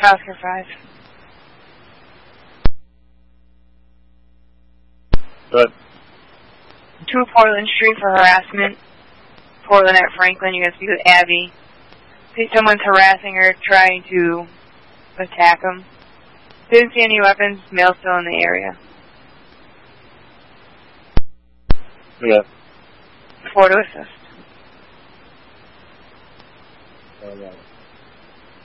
Oscar 5. Good. 2 Portland Street for harassment. Portland at Franklin, you gotta speak with Abby. See someone's harassing her, trying to attack him. Didn't see any weapons, male still in the area. Yeah. 4 to assist. All right.